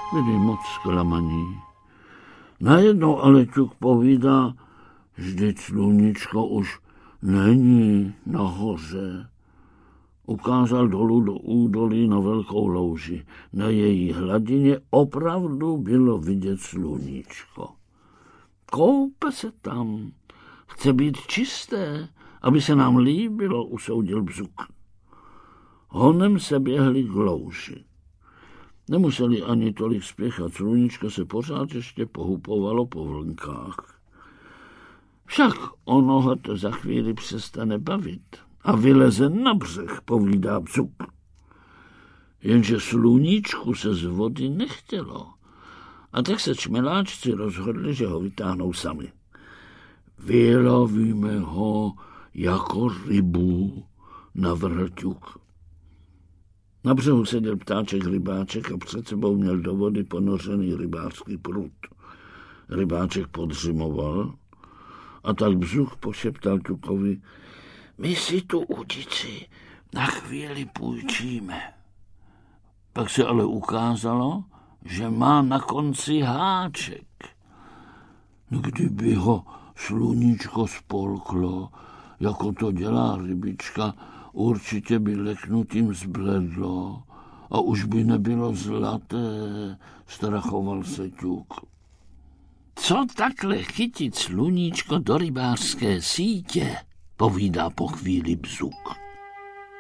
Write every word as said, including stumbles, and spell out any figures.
Byli moc zklamaní. Najednou ale Ťuk povídá, vždyť sluníčko už není nahoře. Ukázal dolů do údolí na velkou louži. Na její hladině opravdu bylo vidět sluníčko. Koupe se tam. Chce být čisté, aby se nám líbilo, usoudil Bzuk. Honem se běhli k louži. Nemuseli ani tolik spěchat, sluníčko se pořád ještě pohupovalo po vlnkách. Však ono ho to za chvíli přestane bavit a vyleze na břeh, povídá Bzuk. Jenže sluníčku se z vody nechtělo. A tak se čmeláčci rozhodli, že ho vytáhnou sami. Vylovíme ho jako rybu, navrhl Ťuk. Na břehu seděl ptáček rybáček a před sebou měl do vody ponořený rybářský prut. Rybáček podřimoval a tak Bzuk pošeptal Ťukovi: My si tu udici na chvíli půjčíme. Pak se ale ukázalo, že má na konci háček. Kdyby ho sluníčko spolklo, jako to dělá rybička, určitě by leknutím zbledlo a už by nebylo zlaté, strachoval se Ťuk. Co takhle chytit sluníčko do rybářské sítě, povídá po chvíli Bzuk.